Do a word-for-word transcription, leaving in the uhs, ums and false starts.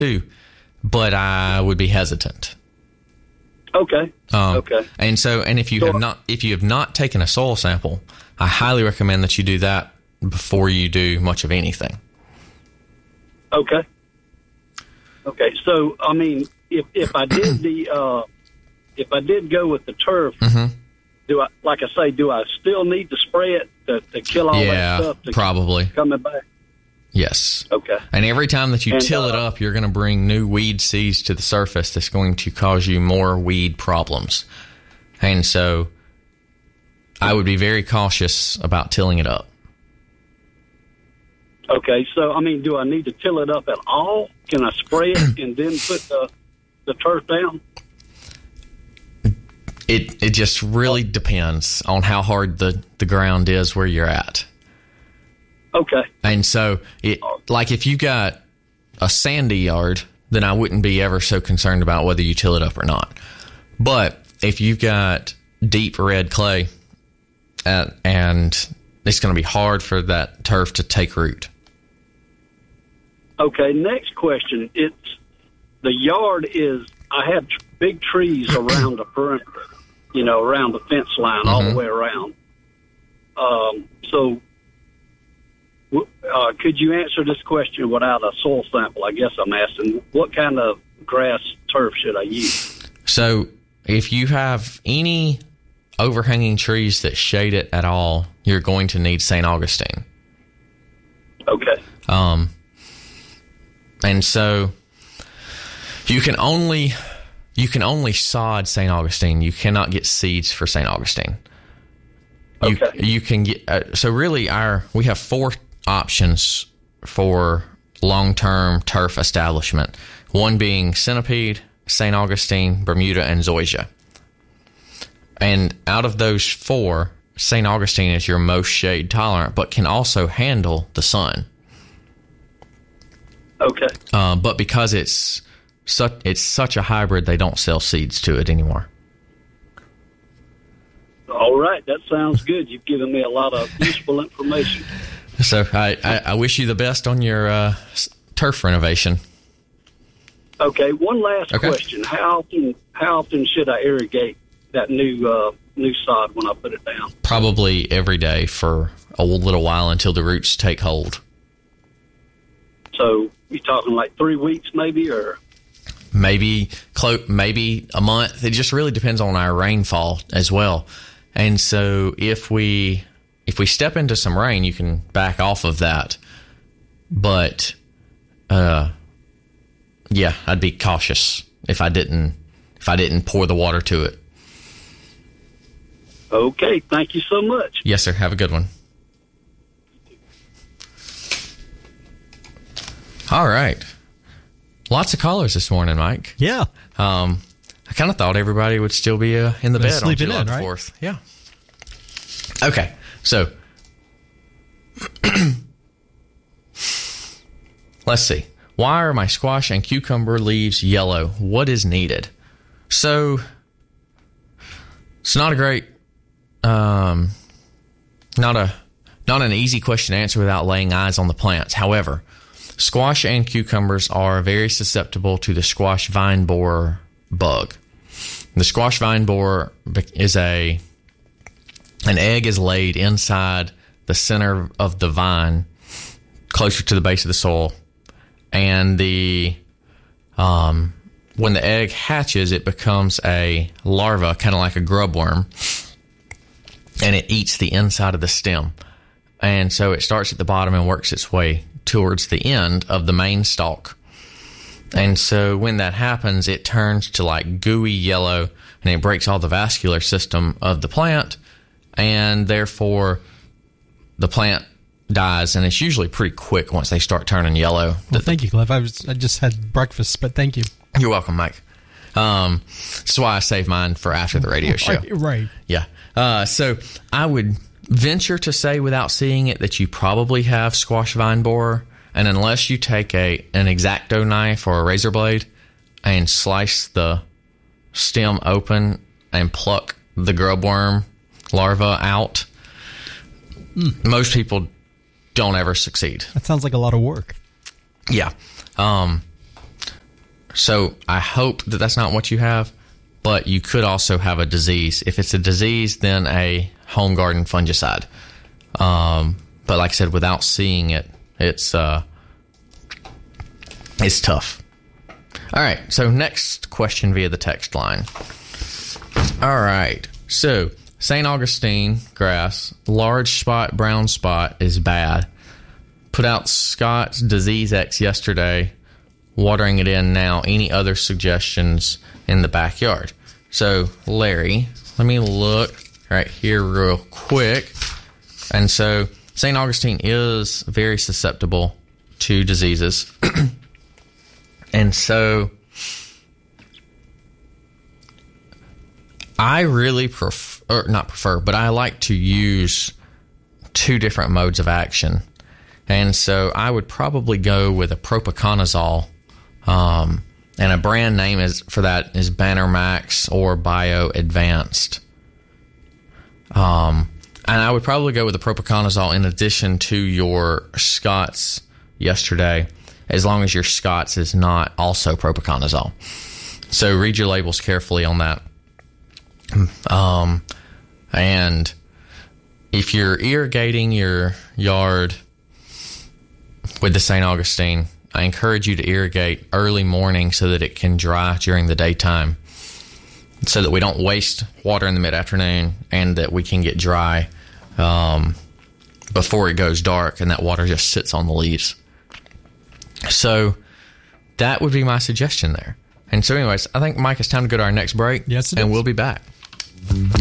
do, but I would be hesitant. Okay. Um, okay. And so, and if you So- have not, if you have not taken a soil sample, I highly recommend that you do that before you do much of anything. Okay. Okay. So, I mean, if if I did the uh, if I did go with the turf, Mm-hmm. do I, like I say, do I still need to spray it to, to kill all Yeah, that stuff? To probably. coming back. Yes. Okay. And every time that you And, till it uh, up, you're going to bring new weed seeds to the surface that's going to cause you more weed problems. And so I would be very cautious about tilling it up. Okay. So, I mean, do I need to till it up at all? Can I spray it and then put the the turf down? It it just really depends on how hard the, the ground is where you're at. Okay. And so, it like if you got a sandy yard, then I wouldn't be ever so concerned about whether you till it up or not. But if you've got deep red clay, uh, and it's going to be hard for that turf to take root. Okay. Next question. It's the yard is. I have tr- big trees around the perimeter. You know, around the fence line, all the way around. Um, so, w- uh, could you answer this question without a soil sample? I guess I'm asking, what kind of grass turf should I use? So, if you have any overhanging trees that shade it at all, you're going to need Saint Augustine. Okay. Um, and so, you can only... You can only sod Saint Augustine. You cannot get seeds for Saint Augustine. You, Okay. you can get uh, so really our we have four options for long-term turf establishment. One being Centipede, Saint Augustine, Bermuda, and Zoysia. And out of those four, Saint Augustine is your most shade tolerant, but can also handle the sun. Okay. Uh, but because it's such it's such a hybrid, they don't sell seeds to it anymore. All right. That sounds good. You've given me a lot of useful information. So I, I, I wish you the best on your uh, s- turf renovation. Okay. One last Okay. question. How often, how often should I irrigate that new, uh, new sod when I put it down? Probably every day for a little while until the roots take hold. So you talking like three weeks maybe, or? Maybe clo- maybe a month. It just really depends on our rainfall as well. And so if we if we step into some rain, you can back off of that. But uh, yeah, I'd be cautious if I didn't if I didn't pour the water to it. Okay. Thank you so much. Yes, sir. Have a good one. All right. Lots of callers this morning, Mike. Yeah. Um, I kind of thought everybody would still be uh, in the They're bed on sleeping July in, right? fourth. Yeah. Okay. So let's see. Why are my squash and cucumber leaves yellow? What is needed? So it's not a great, um, not a, not an easy question to answer without laying eyes on the plants. However, squash and cucumbers are very susceptible to the squash vine borer bug. The squash vine borer is a an egg is laid inside the center of the vine, closer to the base of the soil, and the um, when the egg hatches, it becomes a larva, kind of like a grub worm, and it eats the inside of the stem. And so it starts at the bottom and works its way towards the end of the main stalk. And so when that happens, it turns to like gooey yellow, and it breaks all the vascular system of the plant, and therefore the plant dies, and it's usually pretty quick once they start turning yellow. Well, thank you, Cliff. I was I just had breakfast, but thank you. You're welcome, Mike. Um, that's why I save mine for after the radio show. Right. right. Yeah. Uh, so I would venture to say without seeing it that you probably have squash vine borer, and unless you take a an X-Acto knife or a razor blade and slice the stem open and pluck the grub worm larva out, mm. most people don't ever succeed. That sounds like a lot of work. Yeah. Um, so I hope that that's not what you have, but you could also have a disease. If it's a disease, then a home garden fungicide. Um, but like I said, without seeing it, it's uh, it's tough. All right, so next question via the text line. All right, so Saint Augustine grass, large spot, brown spot is bad. Put out Scott's Disease X yesterday, watering it in now. Any other suggestions in the backyard? So, Larry, let me look right here real quick. And so, Saint Augustine is very susceptible to diseases. And so, I really prefer, or not prefer, but I like to use two different modes of action. And so, I would probably go with a propiconazole. Um, and a brand name is for that is Banner Max or Bio Advanced. Um, and I would probably go with the propiconazole in addition to your Scott's yesterday, as long as your Scott's is not also propiconazole. So read your labels carefully on that. Um, and if you're irrigating your yard with the Saint Augustine, I encourage you to irrigate early morning so that it can dry during the daytime, so that we don't waste water in the mid-afternoon and that we can get dry um, before it goes dark and that water just sits on the leaves. So that would be my suggestion there. And so anyways, I think, Mike, it's time to go to our next break. Yes, it and is. We'll be back.